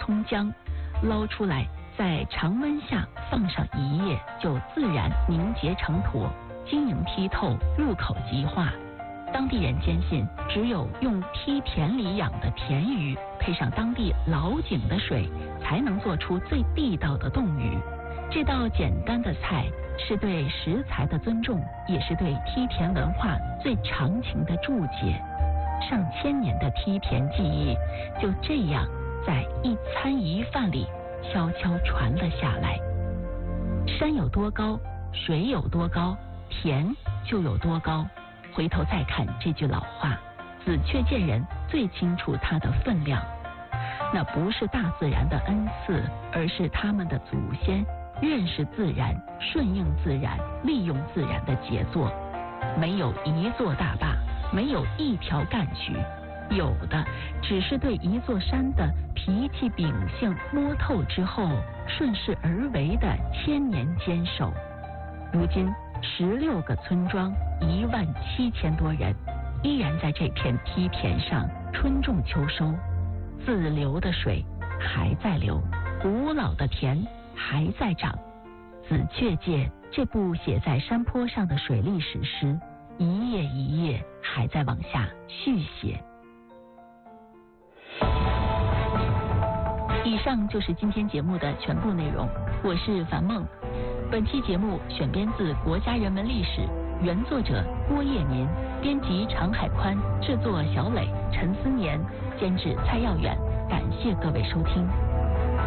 葱姜，捞出来，在常温下放上1夜，就自然凝结成坨，晶莹剔透，入口即化。当地人坚信，只有用梯田里养的田鱼，配上当地老井的水，才能做出最地道的冻鱼。这道简单的菜是对食材的尊重，也是对梯田文化最长情的注解。上千年的梯田技艺就这样在一餐一饭里悄悄传了下来。山有多高，水有多高，田就有多高。回头再看这句老话，紫雀见人最清楚它的分量。那不是大自然的恩赐，而是他们的祖先认识自然、顺应自然、利用自然的杰作。没有一座大坝，没有一条干渠，有的只是对一座山的脾气秉性摸透之后，顺势而为的千年坚守。如今16个村庄17000多人，依然在这片梯田上春种秋收，自流的水还在流，古老的田还在长。紫雀界这部写在山坡上的水利史诗，一页一页还在往下续写。以上就是今天节目的全部内容，我是樊梦。本期节目选编自《国家人文历史》，原作者郭叶民，编辑常海宽，制作小磊、陈思年，监制蔡耀远。感谢各位收听。